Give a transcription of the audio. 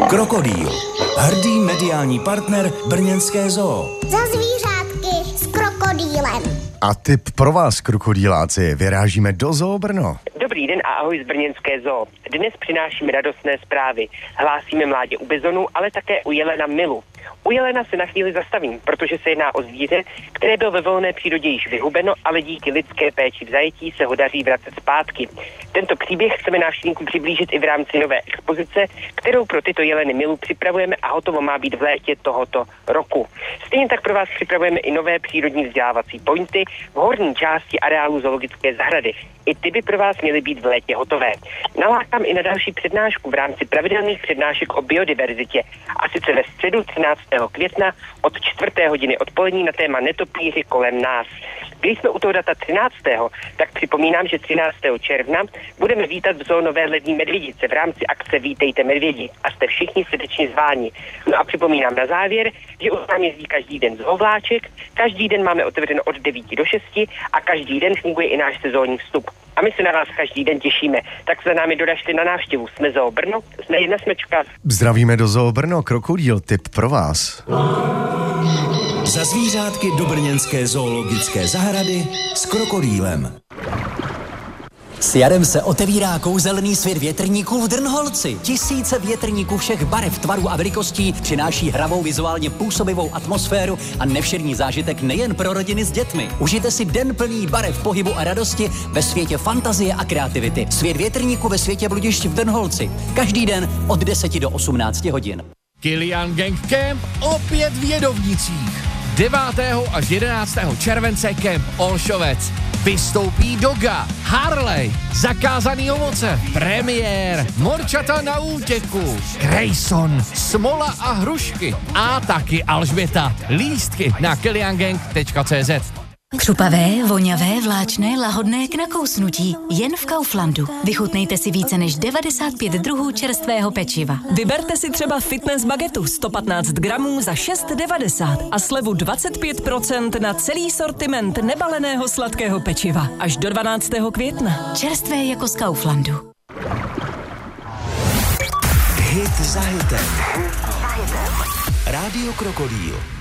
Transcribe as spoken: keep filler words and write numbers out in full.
Krokodýl. Hrdý mediální partner brněnské zoo. Za zvířátky s krokodýlem. A tip pro vás, krokodýláci, vyrážíme do Zoo Brno. Dobrý den a ahoj z brněnské zoo. Dnes přinášíme radostné zprávy. Hlásíme mládě u bizonu, ale také u jelena Milu. U jelena se na chvíli zastavím, protože se jedná o zvíře, které bylo ve volné přírodě již vyhubeno, ale díky lidské péči v zajetí se ho daří vracet zpátky. Tento příběh chceme návštěvníkům přiblížit i v rámci nové expozice, kterou pro tyto jeleny Milu připravujeme a hotovo má být v létě tohoto roku. Stejně tak pro vás připravujeme i nové přírodní vzdělávací pointy v horní části areálu zoologické zahrady. I ty by pro vás měly být v létě hotové. Nalákám i na další přednášku v rámci pravidelných přednášek o biodiverzitě, a sice ve středu třináctého května od čtvrté hodiny odpolední na téma netopíři kolem nás. Když jsme u toho data třináctého tak připomínám, že třináctého června budeme vítat v zoo Nové Lední Medvědice v rámci akce Vítejte medvědi a jste všichni srdečně zváni. No a připomínám na závěr, že u nás jezdí každý den zoovláček, každý den máme otevřeno od devíti do šesti a každý den funguje i náš sezónní vstup. A my se na vás každý den těšíme. Tak za námi doražte na návštěvu. Jsme Zoo Brno, jsme jedna smečka. Zdravíme do Zoo Brno, krokodýl, tip pro vás. Za zvířátky do brněnské zoologické zahrady s krokodýlem. S jarem se otevírá kouzelný svět větrníků v Drnholci. Tisíce větrníků všech barev, tvarů a velikostí přináší hravou, vizuálně působivou atmosféru a nevšední zážitek nejen pro rodiny s dětmi. Užijte si den plný barev, pohybu a radosti ve světě fantazie a kreativity. Svět větrníků ve světě bludišť v Drnholci. Každý den od deseti do osmnácti hodin. Kilian Gang Camp opět v Jedovnicích. devátého až jedenáctého července Camp Olšovec. Vystoupí Doga, Harley, Zakázaný ovoce, Premiér, Morčata na útěku, Grayson, Smola a hrušky a taky Alžběta. Lístky na kilian gang tečka cé zet. Křupavé, voňavé, vláčné, lahodné k nakousnutí. Jen v Kauflandu. Vychutnejte si více než devadesát pět druhů čerstvého pečiva. Vyberte si třeba fitness bagetu sto patnáct gramů za šest devadesát a slevu dvacet pět procent na celý sortiment nebaleného sladkého pečiva. Až do dvanáctého května. Čerstvé jako z Kauflandu. Hit za hitem. Rádio Krokodýl.